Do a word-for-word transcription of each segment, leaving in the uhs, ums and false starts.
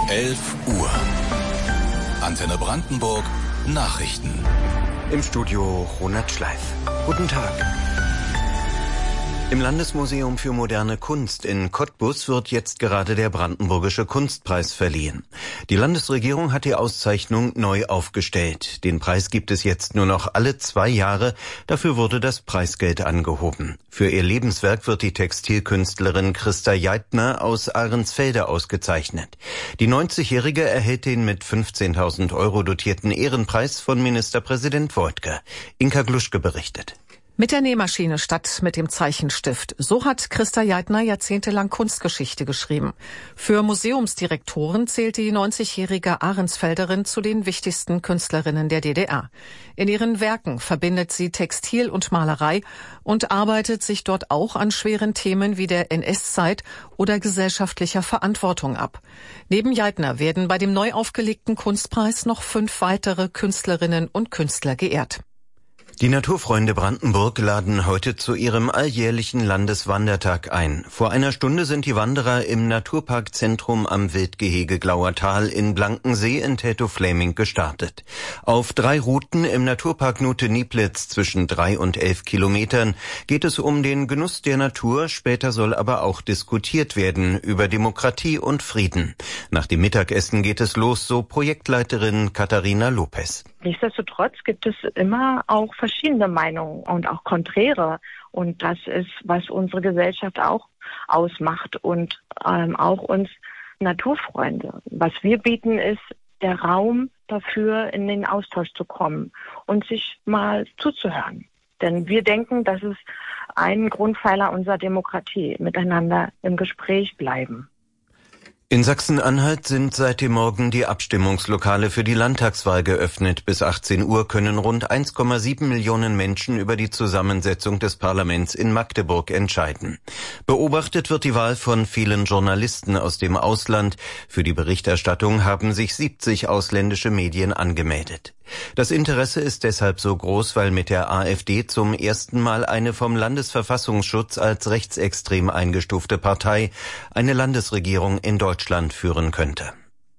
elf Uhr. Antenne Brandenburg, Nachrichten. Im Studio Ronald Schleif. Guten Tag. Im Landesmuseum für moderne Kunst in Cottbus wird jetzt gerade der Brandenburgische Kunstpreis verliehen. Die Landesregierung hat die Auszeichnung neu aufgestellt. Den Preis gibt es jetzt nur noch alle zwei Jahre. Dafür wurde das Preisgeld angehoben. Für ihr Lebenswerk wird die Textilkünstlerin Christa Jeitner aus Ahrensfelde ausgezeichnet. Die neunzigjährige erhält den mit fünfzehntausend Euro dotierten Ehrenpreis von Ministerpräsident Woidke. Inka Gluschke berichtet. Mit der Nähmaschine statt mit dem Zeichenstift. So hat Christa Jeitner jahrzehntelang Kunstgeschichte geschrieben. Für Museumsdirektoren zählt die neunzigjährige Ahrensfelderin zu den wichtigsten Künstlerinnen der D D R. In ihren Werken verbindet sie Textil und Malerei und arbeitet sich dort auch an schweren Themen wie der N S-Zeit oder gesellschaftlicher Verantwortung ab. Neben Jeitner werden bei dem neu aufgelegten Kunstpreis noch fünf weitere Künstlerinnen und Künstler geehrt. Die Naturfreunde Brandenburg laden heute zu ihrem alljährlichen Landeswandertag ein. Vor einer Stunde sind die Wanderer im Naturparkzentrum am Wildgehege Glauertal in Blankensee in Tätow-Fläming gestartet. Auf drei Routen im Naturpark Nuthe-Nieplitz zwischen drei und elf Kilometern geht es um den Genuss der Natur. Später soll aber auch diskutiert werden über Demokratie und Frieden. Nach dem Mittagessen geht es los, so Projektleiterin Katharina Lopez. Nichtsdestotrotz gibt es immer auch verschiedene Meinungen und auch konträre. Und das ist, was unsere Gesellschaft auch ausmacht und ähm, auch uns Naturfreunde. Was wir bieten, ist der Raum dafür, in den Austausch zu kommen und sich mal zuzuhören. Denn wir denken, das ist ein Grundpfeiler unserer Demokratie, miteinander im Gespräch bleiben. In Sachsen-Anhalt sind seit dem Morgen die Abstimmungslokale für die Landtagswahl geöffnet. Bis achtzehn Uhr können rund eins Komma sieben Millionen Menschen über die Zusammensetzung des Parlaments in Magdeburg entscheiden. Beobachtet wird die Wahl von vielen Journalisten aus dem Ausland. Für die Berichterstattung haben sich siebzig ausländische Medien angemeldet. Das Interesse ist deshalb so groß, weil mit der AfD zum ersten Mal eine vom Landesverfassungsschutz als rechtsextrem eingestufte Partei eine Landesregierung in Deutschland führen könnte.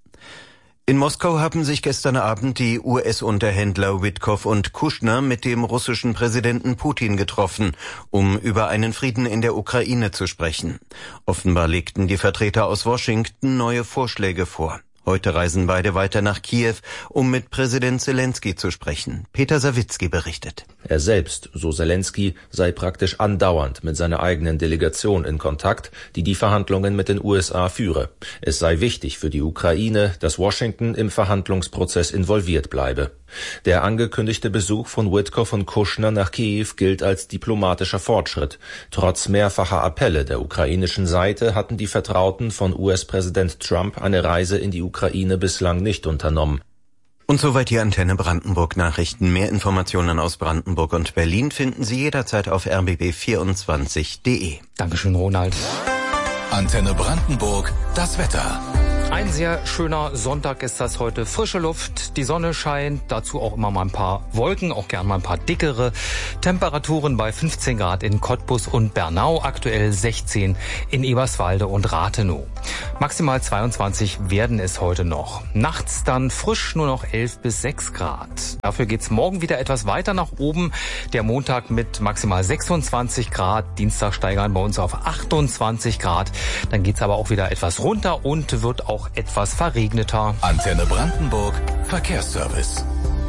In Moskau haben sich gestern Abend die U S-Unterhändler Witkow und Kushner mit dem russischen Präsidenten Putin getroffen, um über einen Frieden in der Ukraine zu sprechen. Offenbar legten die Vertreter aus Washington neue Vorschläge vor. Heute reisen beide weiter nach Kiew, um mit Präsident Selensky zu sprechen. Peter Sawicki berichtet. Er selbst, so Selensky, sei praktisch andauernd mit seiner eigenen Delegation in Kontakt, die die Verhandlungen mit den U S A führe. Es sei wichtig für die Ukraine, dass Washington im Verhandlungsprozess involviert bleibe. Der angekündigte Besuch von Witkow und Kushner nach Kiew gilt als diplomatischer Fortschritt. Trotz mehrfacher Appelle der ukrainischen Seite hatten die Vertrauten von U S-Präsident Trump eine Reise in die Ukraine bislang nicht unternommen. Und soweit die Antenne Brandenburg Nachrichten. Mehr Informationen aus Brandenburg und Berlin finden Sie jederzeit auf r b b vierundzwanzig punkt d e. Dankeschön, Ronald. Antenne Brandenburg, das Wetter. Ein sehr schöner Sonntag ist das heute. Frische Luft, die Sonne scheint, dazu auch immer mal ein paar Wolken, auch gern mal ein paar dickere. Temperaturen bei fünfzehn Grad in Cottbus und Bernau, aktuell sechzehn in Eberswalde und Rathenow. Maximal zweiundzwanzig werden es heute noch. Nachts dann frisch nur noch elf bis sechs Grad. Dafür geht's morgen wieder etwas weiter nach oben. Der Montag mit maximal sechsundzwanzig Grad, Dienstag steigern bei uns auf achtundzwanzig Grad. Dann geht's aber auch wieder etwas runter und wird auch etwas verregneter. Antenne Brandenburg, Verkehrsservice.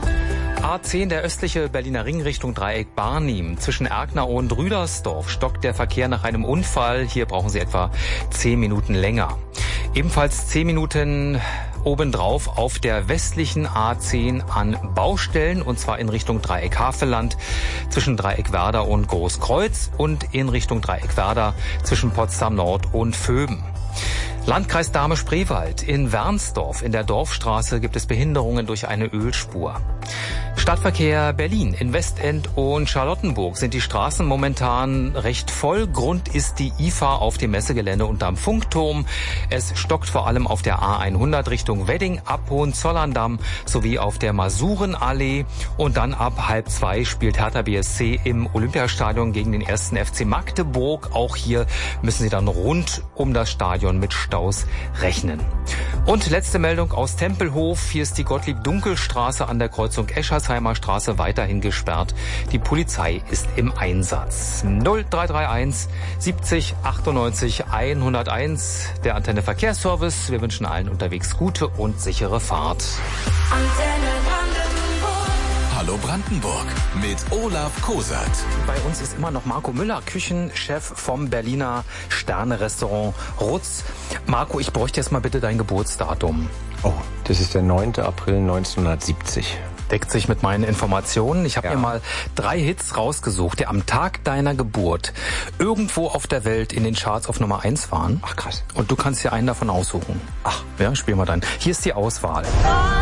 A zehn, der östliche Berliner Ring Richtung Dreieck Barnim. Zwischen Erkner und Rüdersdorf stockt der Verkehr nach einem Unfall. Hier brauchen Sie etwa zehn Minuten länger. Ebenfalls zehn Minuten obendrauf auf der westlichen A zehn an Baustellen, und zwar in Richtung Dreieck Havelland zwischen Dreieck Werder und Großkreuz und in Richtung Dreieck Werder zwischen Potsdam Nord und Vöben. Landkreis Dahme-Spreewald. In Wernsdorf in der Dorfstraße gibt es Behinderungen durch eine Ölspur. Stadtverkehr Berlin. In Westend und Charlottenburg sind die Straßen momentan recht voll. Grund ist die I F A auf dem Messegelände unterm Funkturm. Es stockt vor allem auf der A hundert Richtung Wedding, ab Hohenzollern-Damm sowie auf der Masurenallee. Und dann ab halb zwei spielt Hertha B S C im Olympiastadion gegen den ersten F C Magdeburg. Auch hier müssen Sie dann rund um das Stadion mit Staus rechnen. Und letzte Meldung aus Tempelhof. Hier ist die Gottlieb-Dunkel-Straße an der Kreuzung Eschersheimer Straße weiterhin gesperrt. Die Polizei ist im Einsatz. null drei drei eins siebzig achtundneunzig hunderteins, der Antenne Verkehrsservice. Wir wünschen allen unterwegs gute und sichere Fahrt. Antenne Brandenburg. Hallo Brandenburg mit Olaf Kosat. Bei uns ist immer noch Marco Müller, Küchenchef vom Berliner Sterne-Restaurant Rutz. Marco, ich bräuchte jetzt mal bitte dein Geburtsdatum. Oh, das ist der neunter April neunzehnhundertsiebzig. Deckt sich mit meinen Informationen. Ich habe Ja. mir mal drei Hits rausgesucht, die am Tag deiner Geburt irgendwo auf der Welt in den Charts auf Nummer eins waren. Ach krass. Und du kannst dir einen davon aussuchen. Ach, ja, spielen wir dann. Hier ist die Auswahl.